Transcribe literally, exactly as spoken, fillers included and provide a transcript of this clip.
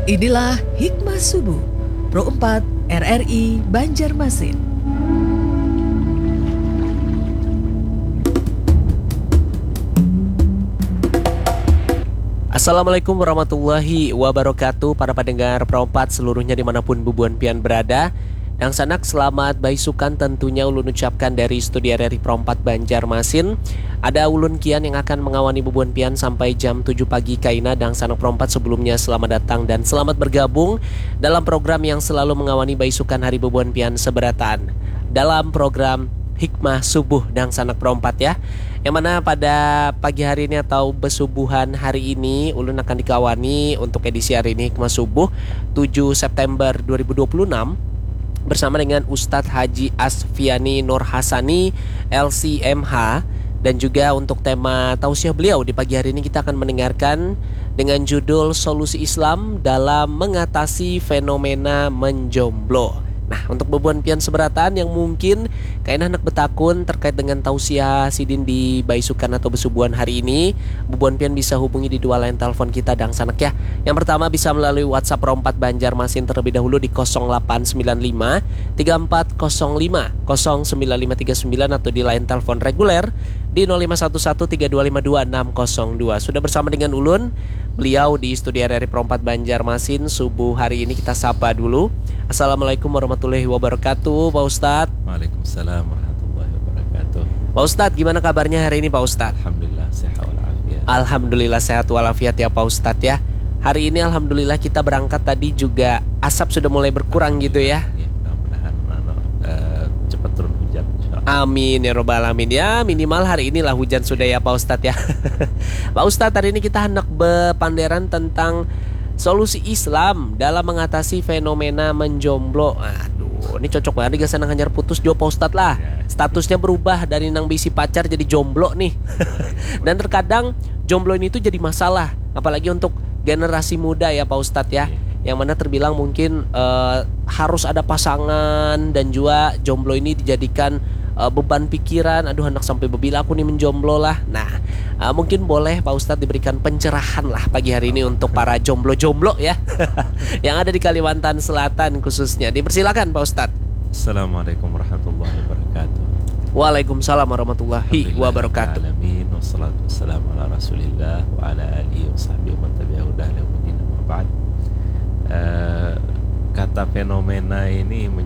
Inilah Hikmah Subuh Pro empat R R I Banjarmasin. Assalamualaikum warahmatullahi wabarakatuh. Para pendengar Pro empat seluruhnya dimanapun bubuan pian berada, dan sanak selamat baisukan tentunya ulun ucapkan dari studi R R I Pro empat Banjarmasin. Ada ulun kian yang akan mengawani bubuan pian sampai jam tujuh pagi kaina. Dan sanak Pro empat sebelumnya selamat datang dan selamat bergabung dalam program yang selalu mengawani baisukan hari bubuan pian seberatan, dalam program Hikmah Subuh dan sanak Pro empat ya. Yang mana pada pagi hari ini atau besubuhan hari ini ulun akan dikawani untuk edisi hari ini Hikmah Subuh tujuh September dua ribu dua puluh enam bersama dengan Ustadz Haji Asfiani Nur Hasani L C M H. Dan juga untuk tema tausiah beliau di pagi hari ini kita akan mendengarkan dengan judul Solusi Islam dalam Mengatasi Fenomena Menjomblo. Nah, untuk bubuan pian seberatan yang mungkin kayaknya anak betakun terkait dengan tausiah sidin di baisukan atau besubuhan hari ini, bubuan pian bisa hubungi di dua line telepon kita dang sanak ya. Yang pertama bisa melalui WhatsApp Pro empat Banjarmasin terlebih dahulu di nol delapan sembilan lima tiga empat nol lima nol sembilan lima tiga sembilan atau di line telepon reguler di nol lima satu satu tiga dua lima dua enam nol dua. Sudah bersama dengan ulun, beliau di studi R R I Pro empat Banjarmasin. Subuh hari ini kita sapa dulu. Assalamualaikum warahmatullahi wabarakatuh, Pak Ustadz. Waalaikumsalam warahmatullahi wabarakatuh. Pak Ustadz, gimana kabarnya hari ini Pak Ustadz? Alhamdulillah sehat walafiat. Alhamdulillah sehat walafiat ya Pak Ustadz ya. Hari ini alhamdulillah kita berangkat tadi juga asap sudah mulai berkurang gitu ya. Ya, mudah-mudahan uh, cepat turun hujan. Amin ya robbal alamin ya. Minimal hari inilah hujan sudah ya Pak Ustadz ya. Pak Ustadz, hari ini kita hendak berpanderan tentang solusi Islam dalam mengatasi fenomena menjomblo. Aduh, ini cocok banget nih senang hanyar putus jo Pak Ustadz lah. Statusnya berubah dari nang bisi pacar jadi jomblo nih. Dan terkadang jomblo ini tuh jadi masalah, apalagi untuk generasi muda ya Pak Ustadz ya. Yang mana terbilang mungkin uh, harus ada pasangan, dan juga jomblo ini dijadikan uh, beban pikiran. Aduh, anak sampai bebila aku nih menjomblo lah. Nah, uh, mungkin boleh Pak Ustadz diberikan pencerahan lah pagi hari ini untuk para jomblo-jomblo ya yang ada di Kalimantan Selatan khususnya. Dipersilakan Pak Ustadz. Assalamualaikum warahmatullahi wabarakatuh. Waalaikumsalam warahmatullahi wabarakatuh. Alamin wassalatu wassalamu ala Rasulillah wa ala alihi wa sahbihi wa man tabi'ahu ila yaumil din. Ba'd. Uh, kata fenomena ini